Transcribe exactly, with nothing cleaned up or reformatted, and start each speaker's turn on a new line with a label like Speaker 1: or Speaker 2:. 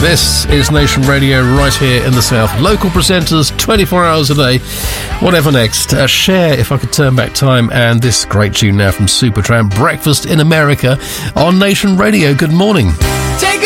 Speaker 1: This is Nation Radio right here in the South. Local presenters, twenty-four hours a day. Whatever next. Uh, Cher, If I Could Turn Back Time, and this great tune now from Supertramp, Breakfast in America on Nation Radio. Good morning.